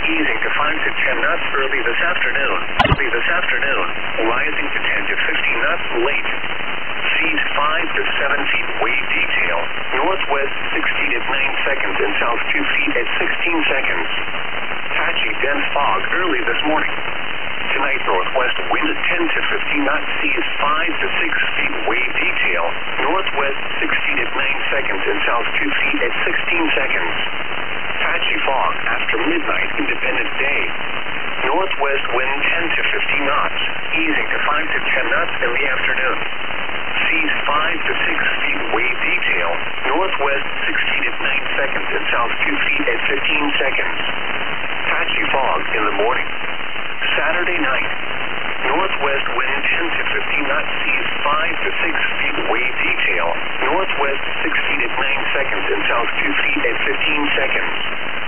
easing to 5 to 10 knots early this afternoon. Rising to 10 to 15 knots late. Seas 5 to 7 feet wave detail. Northwest 6 feet at 9 seconds and south 2 feet at 16 seconds. Patchy dense fog early this morning. Tonight, northwest wind at 10 to 15 knots, seas 5 to 6 feet wave detail. Northwest 6 feet at 9 seconds and south 2 feet at 16 seconds. Patchy fog after midnight, Independence Day. Northwest wind 10 to 15 knots, easing to 5 to 10 knots in the afternoon. Seas 5 to 6 feet wave detail. Northwest 6 feet at 9 seconds and south 2 feet at 15 seconds. Patchy fog in the morning. Saturday night. Northwest wind 10 to 15 knots, seas 5 to 6 feet wave detail. Northwest 6 feet at 9 seconds and south 2 feet at 15 seconds.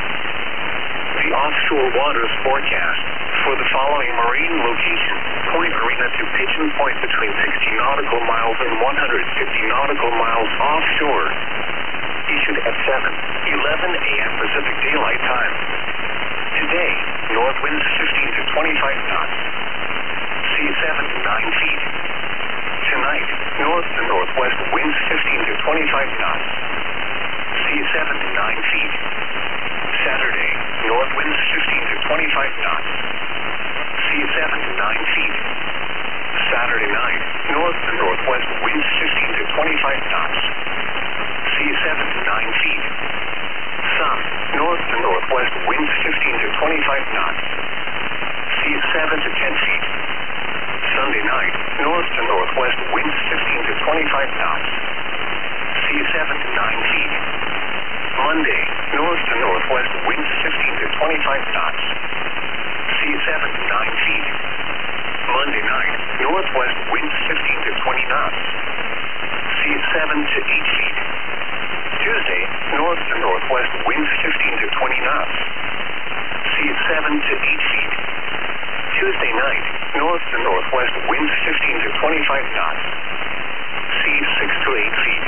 The offshore waters forecast for the following marine locations: Point Arena to Pigeon Point between 60 nautical miles and 150 nautical miles offshore. Issued at 7:11 a.m. Pacific Daylight Time. Today, north winds 15 to 25 knots. Seas 7 to 9 feet. Tonight, north to northwest winds 15 to 25 knots. Seas 7 to 9 feet. Saturday, north winds 15 to 25 knots. Seas 7 to 9 feet. Saturday night, north to northwest winds 15 to 25 knots. Seas 7 to 9 feet. Sun, north to northwest winds 15 to 25 knots. Seas 7 to 10 feet. Sunday night, north to northwest winds 15 to 25 knots. Seas 7 to 9 feet. Monday, north to northwest winds 15 to 25 knots. Seas 7 to 9 feet. Monday night, northwest winds 15 to 20 knots. Seas 7 to 8 feet. Tuesday, north to northwest winds 15 to 20 knots. Seas 7 to 8 feet. Tuesday night, north to northwest winds 15 to 25 knots. Seas 6 to 8 feet.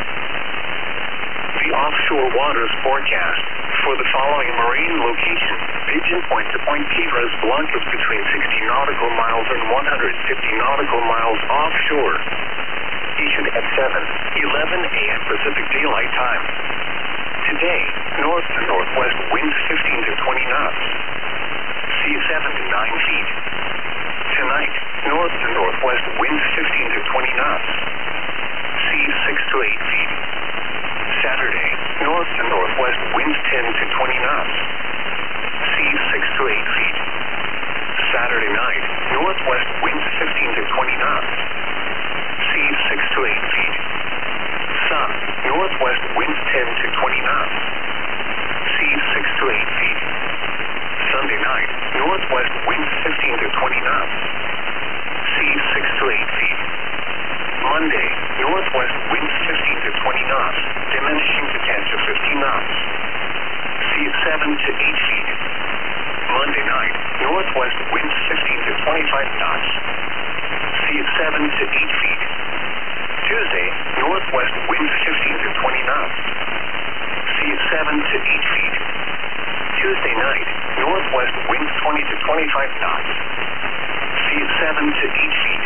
The offshore waters forecast for the following marine locations: Pigeon Point to Point Piedras Blancas between 60 nautical miles and 150 nautical miles offshore. Issued at 7:11 a.m. Pacific Daylight Time. Today, north to northwest winds 15 to 20 knots. Seas 7 to 9 feet. Tonight, north to northwest winds 15 to 20 knots. Seas 6 to 8 feet. Saturday, north to northwest winds 10 to 20 knots. Seas 6 to 8 feet. Saturday night, northwest winds 15 to 20 knots. Seas 6 to 8 feet. Sun, northwest winds 10 to 20 knots. Seas 6 to 8 feet. Sunday night, northwest winds 15 to 20 knots. Seas 6 to 8 feet. Monday, northwest winds 15 to 20 knots, diminishing to 10 to 15 knots. Seas 7 to 8 feet. Monday night, northwest winds 15 to 25 knots. Seas 7 to 8 feet. Tuesday, northwest winds 15 to 20 knots. Seas 7 to 8 feet. Tuesday night, northwest winds 20 to 25 knots. Seas 7 to 8 feet.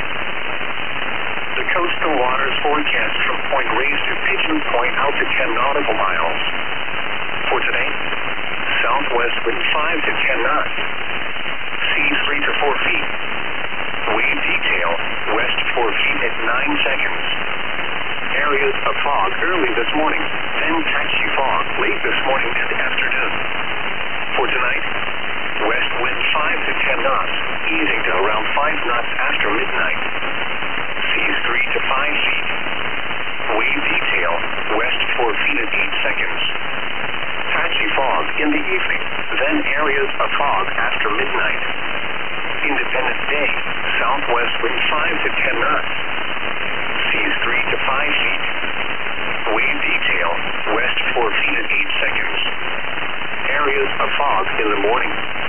The coastal waters forecast from Point Reyes to Pigeon Point out to 10 nautical miles. For today, southwest wind 5 to 10 knots. Seas 3 to 4 feet. Wave detail, west 4 feet at 9 seconds. Areas of fog early this morning, then patchy fog late this morning and afternoon. For tonight, west wind 5 to 10 knots, easing to around 5 knots after midnight. Seas 3 to 5 feet. Wave detail, west 4 feet at 8 seconds. Patchy fog in the evening, then areas of fog after midnight. Independence Day, southwest wind 5 to 10 knots. Seas 3 to 5 feet. Wave detail, west 4 feet at 8 seconds. Areas of fog in the morning.